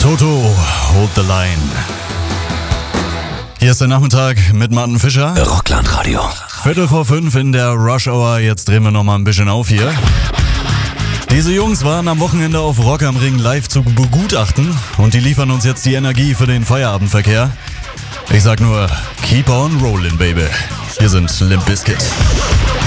Toto, Hold the Line. Hier ist der Nachmittag mit Martin Fischer. Rockland Radio. 4:45 in der Rush Hour. Jetzt drehen wir nochmal ein bisschen auf hier. Diese Jungs waren am Wochenende auf Rock am Ring live zu begutachten und die liefern uns jetzt die Energie für den Feierabendverkehr. Ich sag nur, keep on rolling, baby. Hier sind Limp Bizkit.